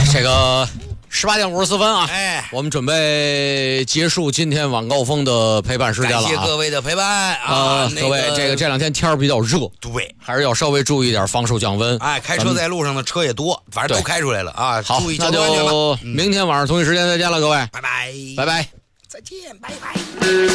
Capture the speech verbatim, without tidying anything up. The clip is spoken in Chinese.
这个十八点五十四分啊， 哎， 我们准备结束今天晚高峰的陪伴时间了、啊。 感谢各位的陪伴啊！ 呃， 那个、 各位，这个这两天天儿比较热， 对， 还是要稍微注意点，防暑降温。 哎，开车在路上的车也多，反正都开出来了啊！ 好， 注意那交通安全吧。 就明天晚上同一时间再见了，各位， 拜拜， 拜拜， 再见，拜拜。